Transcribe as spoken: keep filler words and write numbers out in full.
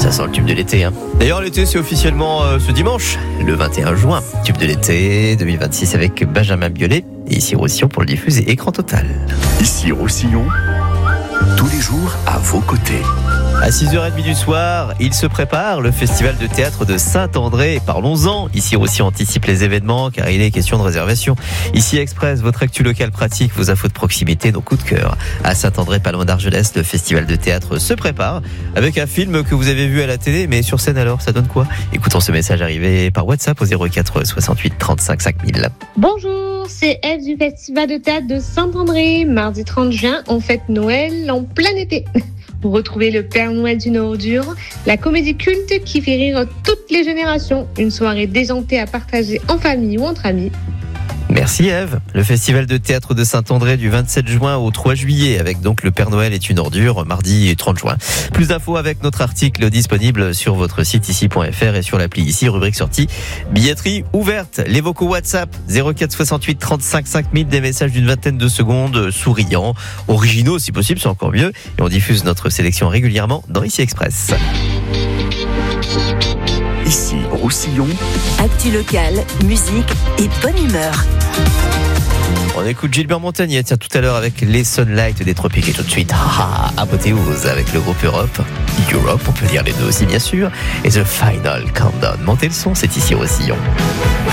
Ça sent le tube de l'été. Hein. D'ailleurs, l'été, c'est officiellement euh, ce dimanche, le vingt et un juin. Tube de l'été deux mille vingt-six avec Benjamin Biolay et ici Roussillon pour le diffuser Écran Total. Ici Roussillon, tous les jours à vos côtés. À six heures trente du soir, il se prépare, le festival de théâtre de Saint-André. Parlons-en. Ici aussi, on anticipe les événements car il est question de réservation. Ici Express, votre actu local pratique, vos infos de proximité, nos coups de cœur. À Saint-André, pas loin d'Argelès, le festival de théâtre se prépare avec un film que vous avez vu à la télé, mais sur scène alors, ça donne quoi? Écoutons ce message arrivé par WhatsApp au zéro quatre soixante-huit trente-cinq cinq mille. Bonjour, c'est Eve du festival de théâtre de Saint-André. Mardi trente juin, on fête Noël en plein été. Vous retrouvez le Père Noël d'une ordure, la comédie culte qui fait rire toutes les générations. Une soirée déjantée à partager en famille ou entre amis. Merci Eve. Le festival de théâtre de Saint-André du vingt-sept juin au trois juillet avec donc le Père Noël est une ordure, mardi trente juin. Plus d'infos avec notre article disponible sur votre site ici point f r et sur l'appli ici, rubrique sortie, billetterie ouverte. Les vocaux WhatsApp zéro quatre soixante-huit trente-cinq cinq mille, des messages d'une vingtaine de secondes, souriants, originaux si possible, c'est encore mieux. Et on diffuse notre sélection régulièrement dans Ici Express. Ici Roussillon, actu local, musique et bonne humeur. On écoute Gilbert Montagnier, tiens, tout à l'heure avec les Sunlight des Tropiques et tout de suite, ah, apothéose avec le groupe Europe. Europe, on peut dire les deux aussi bien sûr. Et The Final Countdown. Montez le son, c'est ici Roussillon.